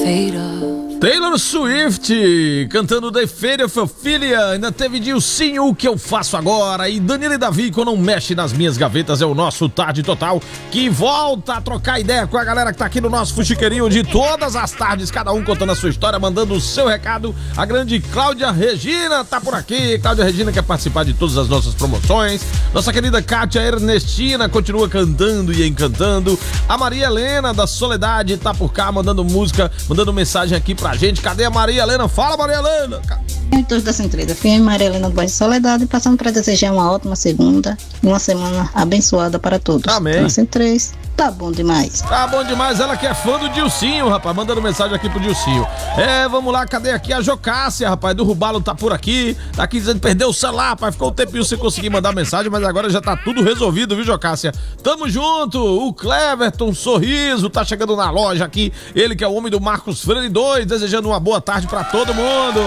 Taylor Swift cantando The Fate of Ophelia. Ainda teve Dilcinho, O Que Eu Faço Agora. E Danilo e Davi, quando não mexe nas minhas gavetas, é o nosso Tarde Total, que volta a trocar ideia com a galera que tá aqui no nosso fuxiqueirinho de todas as tardes, cada um contando a sua história, mandando o seu recado. A grande Cláudia Regina tá por aqui. Cláudia Regina quer participar de todas as nossas promoções. Nossa querida Kátia Ernestina continua cantando e encantando. A Maria Helena da Soledade tá por cá, mandando música, mandando mensagem aqui pra gente. Cadê a Maria Helena? Fala, Maria Helena! Todos da Centreda, filho Maria Helena do Bairro de Soledade, passando para desejar uma ótima segunda e uma semana abençoada para todos. Amém. Na 103, tá bom demais. Tá bom demais, ela que é fã do Dilcinho, rapaz, mandando mensagem aqui pro Dilcinho. Vamos lá, cadê aqui a Jocássia, rapaz, do Rubalo tá por aqui, tá aqui dizendo que perdeu o celular, rapaz, ficou um tempinho sem conseguir mandar mensagem, mas agora já tá tudo resolvido, viu, Jocássia? Tamo junto, o Cleverton Sorriso tá chegando na loja aqui, ele que é o homem do Marcos Freire 2, desejando uma boa tarde pra todo mundo.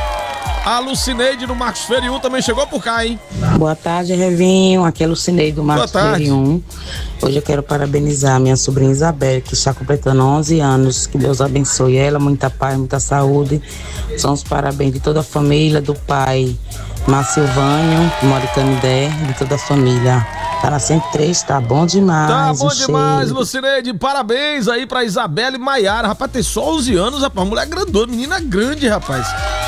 A Lucineide do Marcos Freire 1 também chegou por cá, hein? Boa tarde, Revinho. Aqui é a Lucineide do Marcos Freire 1. Hoje eu quero parabenizar minha sobrinha Isabel, que está completando 11 anos. Que Deus abençoe ela, muita paz, muita saúde. São os parabéns de toda a família, do pai Marcilvânio, que mora em Canidé, de toda a família. Tá na 103, tá bom demais. Tá bom demais, Lucineide. Parabéns aí pra Isabela e Maiara. Rapaz, tem só 11 anos, rapaz. Mulher grandona, menina grande, rapaz.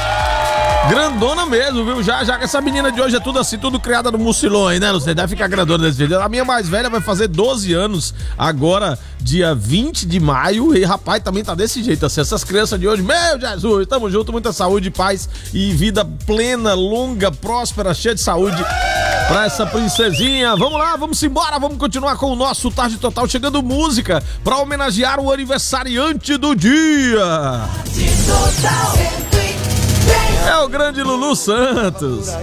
Grandona mesmo, viu? Já que essa menina de hoje é tudo assim, tudo criada no mucilões, né, Lucineide? Deve ficar grandona desse vídeo. A minha mais velha vai fazer 12 anos agora, dia 20 de maio. E, rapaz, também tá desse jeito, assim. Essas crianças de hoje, meu Jesus, tamo junto, muita saúde, paz e vida plena, longa, próspera, cheia de saúde pra essa princesinha. Vamos lá, vamos embora, vamos continuar com o nosso Tarde Total, chegando música pra homenagear o aniversariante do dia. É o grande Lulu Santos.